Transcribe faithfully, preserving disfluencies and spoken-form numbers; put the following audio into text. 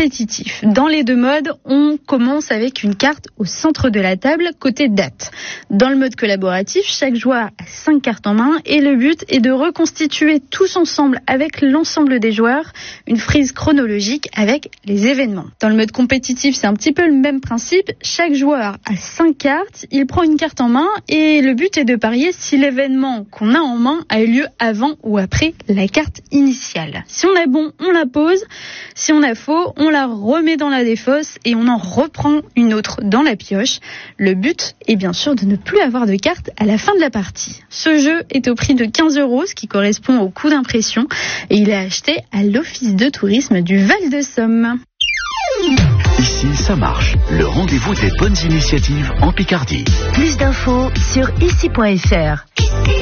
compétitif. Dans les deux modes, on commence avec une carte au centre de la table, côté date. Dans le mode collaboratif, chaque joueur a cinq cartes en main et le but est de reconstituer tous ensemble avec l'ensemble des joueurs une frise chronologique avec les événements. Dans le mode compétitif, c'est un petit peu le même principe. Chaque joueur a cinq cartes, il prend une carte en main et le but est de parier si l'événement qu'on a en main a eu lieu avant ou après la carte initiale. Si on a bon, on la pose. Si on a faux, on la remet dans la défausse et on en reprend une autre dans la pioche. Le but est bien sûr de ne plus avoir de cartes à la fin de la partie. Ce jeu est au prix de quinze euros, ce qui correspond au coût d'impression, et il est acheté à l'Office de tourisme du Val-de-Somme. Ici, ça marche. Le rendez-vous des bonnes initiatives en Picardie. Plus d'infos sur ici point f r.